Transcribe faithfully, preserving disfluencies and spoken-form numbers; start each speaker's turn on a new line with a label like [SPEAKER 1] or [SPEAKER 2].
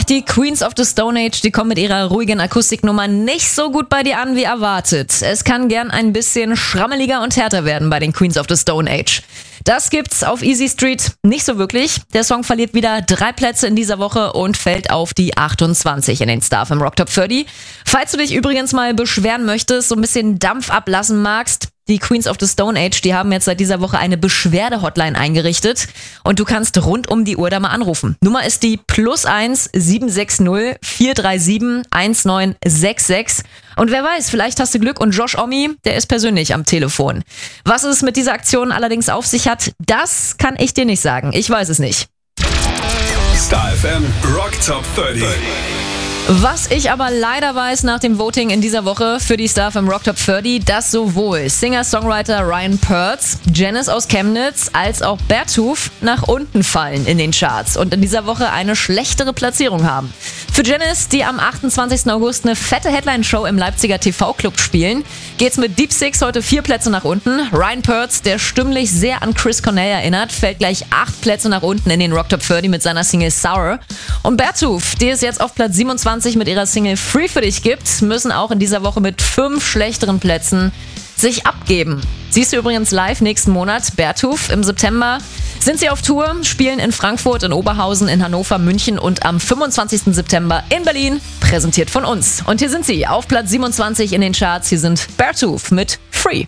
[SPEAKER 1] die Queens of the Stone Age, die kommen mit ihrer ruhigen Akustiknummer nicht so gut bei dir an wie erwartet. Es kann gern ein bisschen schrammeliger und härter werden bei den Queens of the Stone Age. Das gibt's auf Easy Street nicht so wirklich. Der Song verliert wieder drei Plätze in dieser Woche und fällt auf die achtundzwanzig in den Star F M Rock Top dreißig. Falls du dich übrigens mal beschweren möchtest, so ein bisschen Dampf ablassen magst, die Queens of the Stone Age, die haben jetzt seit dieser Woche eine Beschwerde-Hotline eingerichtet und du kannst rund um die Uhr da mal anrufen. Nummer ist die plus eins sieben sechs null vier drei sieben eins neun sechs sechs und wer weiß, vielleicht hast du Glück und Josh Omi, der ist persönlich am Telefon. Was es mit dieser Aktion allerdings auf sich hat, das kann ich dir nicht sagen. Ich weiß es nicht.
[SPEAKER 2] Star F M Rock Top dreißig.
[SPEAKER 1] Was ich aber leider weiß nach dem Voting in dieser Woche für die Star F M Rock Top dreißig, dass sowohl Singer-Songwriter Ryan Pertz, Janice aus Chemnitz als auch Bertuf nach unten fallen in den Charts und in dieser Woche eine schlechtere Platzierung haben. Für Janice, die am achtundzwanzigsten August eine fette Headline-Show im Leipziger T V-Club spielen, geht's mit Deep Six heute vier Plätze nach unten. Ryan Pertz, der stimmlich sehr an Chris Cornell erinnert, fällt gleich acht Plätze nach unten in den Rock Top dreißig mit seiner Single Sour. Und Bertuf, die es jetzt auf Platz siebenundzwanzig mit ihrer Single Free für dich gibt, müssen auch in dieser Woche mit fünf schlechteren Plätzen sich abgeben. Siehst du übrigens live nächsten Monat. Bertuf im September sind sie auf Tour, spielen in Frankfurt, in Oberhausen, in Hannover, München und am fünfundzwanzigsten September in Berlin, präsentiert von uns. Und hier sind sie auf Platz siebenundzwanzig in den Charts. Hier sind Bertuf mit